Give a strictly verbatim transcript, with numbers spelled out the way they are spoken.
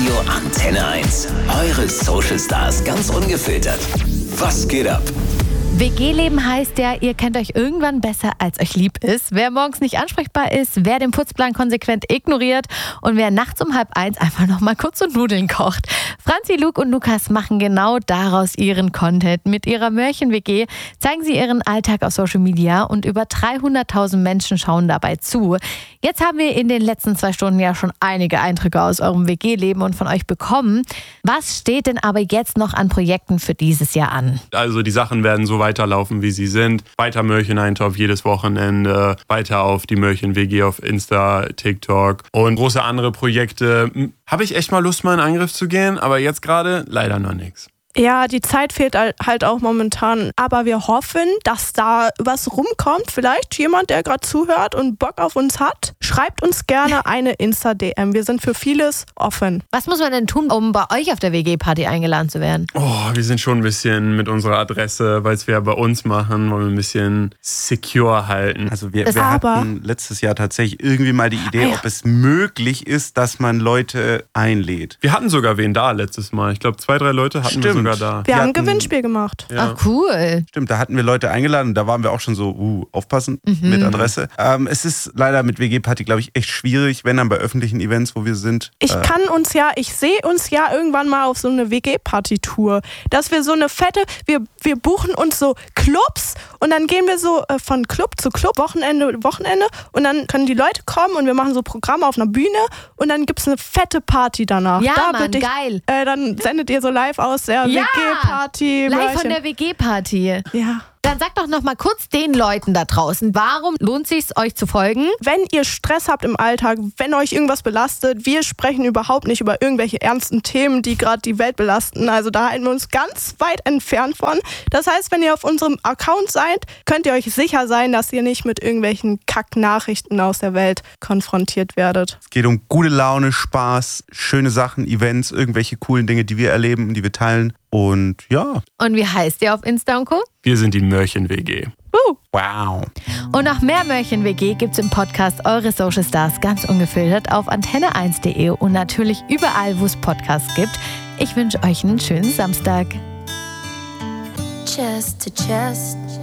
Radio Antenne eins. Eure Social Stars ganz ungefiltert. Was geht ab? W G-Leben heißt ja, ihr kennt euch irgendwann besser, als euch lieb ist. Wer morgens nicht ansprechbar ist, wer den Putzplan konsequent ignoriert und wer nachts um halb eins einfach noch mal kurz so Nudeln kocht. Franzi, Luke und Lukas machen genau daraus ihren Content. Mit ihrer Mörchen-W G zeigen sie ihren Alltag auf Social Media und über dreihunderttausend Menschen schauen dabei zu. Jetzt haben wir in den letzten zwei Stunden ja schon einige Eindrücke aus eurem W G-Leben und von euch bekommen. Was steht denn aber jetzt noch an Projekten für dieses Jahr an? Also die Sachen werden so weiterlaufen, wie sie sind. Weiter Mörchen-Eintopf jedes Wochenende, weiter auf die Mörchen-W G auf Insta, TikTok und große andere Projekte. Habe ich echt mal Lust, mal in Angriff zu gehen, aber jetzt gerade leider noch nichts. Ja, die Zeit fehlt halt auch momentan, aber wir hoffen, dass da was rumkommt. Vielleicht jemand, der gerade zuhört und Bock auf uns hat, schreibt uns gerne eine Insta-D M. Wir sind für vieles offen. Was muss man denn tun, um bei euch auf der W G-Party eingeladen zu werden? Oh, wir sind schon ein bisschen mit unserer Adresse, weil es wir ja bei uns machen, wollen wir ein bisschen secure halten. Also wir, wir hatten letztes Jahr tatsächlich irgendwie mal die Idee, ob es möglich ist, dass man Leute einlädt. Wir hatten sogar wen da letztes Mal. Ich glaube, zwei, drei Leute hatten wir sogar da. Wir haben ein Gewinnspiel gemacht. Ja. Ach, cool. Stimmt, da hatten wir Leute eingeladen und da waren wir auch schon so, uh, aufpassen mhm. mit Adresse. Ähm, es ist leider mit W G-Party, glaube ich, echt schwierig, wenn dann bei öffentlichen Events, wo wir sind. Ich äh, kann uns ja, ich sehe uns ja irgendwann mal auf so eine W G-Party-Tour, dass wir so eine fette, wir, wir buchen uns so Clubs und dann gehen wir so äh, von Club zu Club, Wochenende, Wochenende und dann können die Leute kommen und wir machen so Programme auf einer Bühne und dann gibt es eine fette Party danach. Ja, da Mann, ich, geil. Äh, dann sendet ihr so live aus der ja, W G-Party. Live von der W G-Party. Ja. Dann sagt doch noch mal kurz den Leuten da draußen, warum lohnt es sich, euch zu folgen? Wenn ihr Stress habt im Alltag, wenn euch irgendwas belastet, wir sprechen überhaupt nicht über irgendwelche ernsten Themen, die gerade die Welt belasten. Also da halten wir uns ganz weit entfernt von. Das heißt, wenn ihr auf unserem Account seid, könnt ihr euch sicher sein, dass ihr nicht mit irgendwelchen Kack-Nachrichten aus der Welt konfrontiert werdet. Es geht um gute Laune, Spaß, schöne Sachen, Events, irgendwelche coolen Dinge, die wir erleben, die wir teilen. Und ja. Und wie heißt ihr auf Insta und Co? Wir sind die Mörchen-W G. Uh. Wow. Und noch mehr Mörchen-W G gibt's im Podcast Eure Social Stars ganz ungefiltert auf antenne eins punkt de und natürlich überall, wo es Podcasts gibt. Ich wünsche euch einen schönen Samstag. Chest to chest.